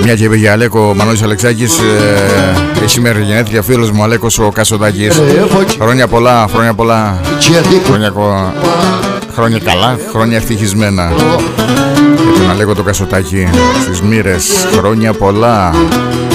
Μια και είπε για Αλέκο Μανώλης Αλεξάκης, σήμερα γενέθλια φίλος μου Αλέκος ο Κασοτάκης. Χρόνια πολλά, χρόνια πολλά, χρόνια καλά, χρόνια ευτυχισμένα. Για τον Αλέκο το Κασοτάκη στις μοίρες, χρόνια πολλά.